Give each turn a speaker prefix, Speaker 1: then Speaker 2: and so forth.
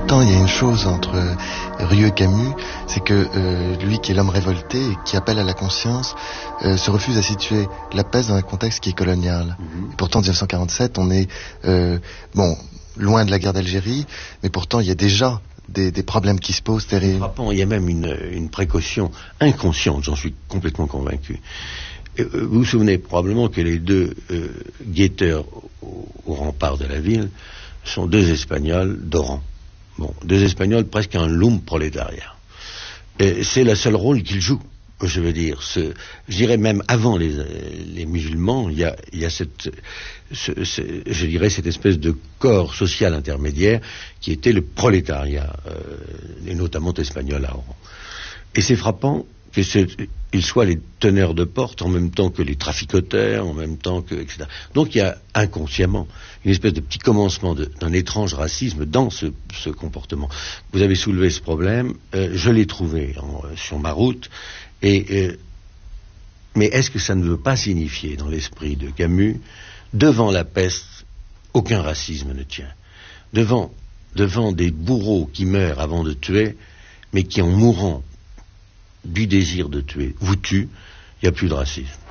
Speaker 1: pourtant, il y a une chose entre Rieu et Camus, c'est que lui qui est l'homme révolté et qui appelle à la conscience, se refuse à situer la peste dans un contexte qui est colonial. Et pourtant, en 1947, on est loin de la guerre d'Algérie, mais pourtant, il y a déjà des problèmes qui se posent terribles.
Speaker 2: Frappant, il y a même une précaution inconsciente, j'en suis complètement convaincu. Vous vous souvenez probablement que les deux guetteurs au rempart de la ville sont deux Espagnols d'Oran. Bon, deux Espagnols presque un loom prolétariat. Et c'est le seul rôle qu'ils jouent. Je veux dire, je dirais même avant les musulmans, il y a cette espèce de corps social intermédiaire qui était le prolétariat, et notamment espagnol à Oran. Et c'est frappant qu'ils soient les teneurs de porte en même temps que les traficoteurs, en même temps que, etc. Donc il y a inconsciemment une espèce de petit commencement d'un étrange racisme dans ce comportement. Vous avez soulevé ce problème, je l'ai trouvé sur ma route, mais est-ce que ça ne veut pas signifier dans l'esprit de Camus, devant la peste, aucun racisme ne tient. Devant des bourreaux qui meurent avant de tuer, mais qui en mourant du désir de tuer vous tuent, il n'y a plus de racisme.